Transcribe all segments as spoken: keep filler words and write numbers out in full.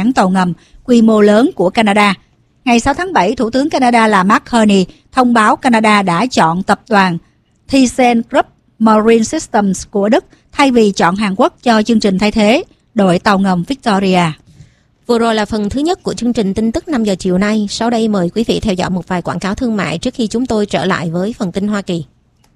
hãng tàu ngầm quy mô lớn của Canada. Ngày sáu tháng bảy, Thủ tướng Canada là Mark Carney thông báo Canada đã chọn tập đoàn ThyssenKrupp Marine Systems của Đức thay vì chọn Hàn Quốc cho chương trình thay thế đội tàu ngầm Victoria. Vừa rồi là phần thứ nhất của chương trình tin tức năm giờ chiều nay. Sau đây mời quý vị theo dõi một vài quảng cáo thương mại trước khi chúng tôi trở lại với phần tin Hoa Kỳ.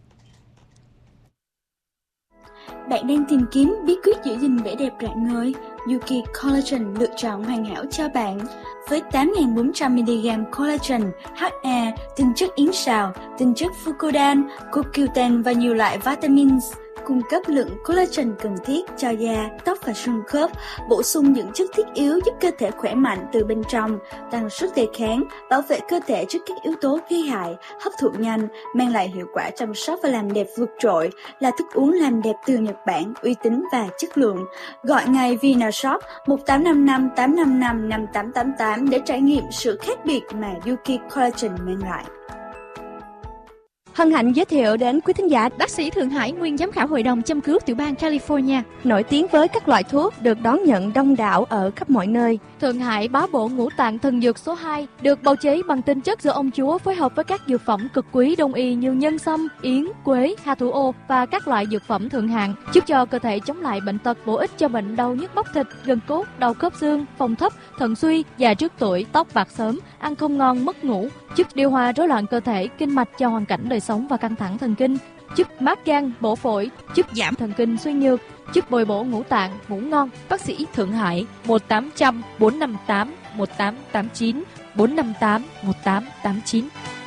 Bạn đang tìm kiếm bí quyết giữ gìn vẻ đẹp rạng ngời? Yuki Collagen lựa chọn hoàn hảo cho bạn. Với tám nghìn bốn trăm mi-li-gam collagen, hát a, tinh chất yến sào, tinh chất fucodan, CoQ ten và nhiều loại vitamins, cung cấp lượng collagen cần thiết cho da, tóc và xương khớp, bổ sung những chất thiết yếu giúp cơ thể khỏe mạnh từ bên trong, tăng sức đề kháng, bảo vệ cơ thể trước các yếu tố gây hại, hấp thụ nhanh, mang lại hiệu quả chăm sóc và làm đẹp vượt trội, là thức uống làm đẹp từ Nhật Bản, uy tín và chất lượng. Gọi ngay VinaShop một tám năm năm tám năm năm năm tám tám tám để trải nghiệm sự khác biệt mà Yuki Collagen mang lại. Hân hạnh giới thiệu đến quý thính giả bác sĩ Thượng Hải, nguyên giám khảo hội đồng châm cứu tiểu bang California, nổi tiếng với các loại thuốc được đón nhận đông đảo ở khắp mọi nơi. Thượng Hải bá bộ ngũ tạng thần dược số hai, được bào chế bằng tinh chất do ông chúa phối hợp với các dược phẩm cực quý đông y như nhân sâm, yến, quế, hà thủ ô và các loại dược phẩm thượng hạng, giúp cho cơ thể chống lại bệnh tật, bổ ích cho bệnh đau nhức bắp thịt, gân cốt, đau khớp xương, phòng thấp, thận suy, già trước tuổi, tóc bạc sớm, ăn không ngon, mất ngủ, giúp điều hòa rối loạn cơ thể, kinh mạch cho hoàn cảnh đời sống và căng thẳng thần kinh, giúp mát gan, bổ phổi, giúp giảm thần kinh suy nhược, giúp bồi bổ ngũ tạng, ngủ ngon. Bác sĩ Thượng Hải một tám không không bốn năm tám một tám tám chín bốn năm tám một tám tám chín.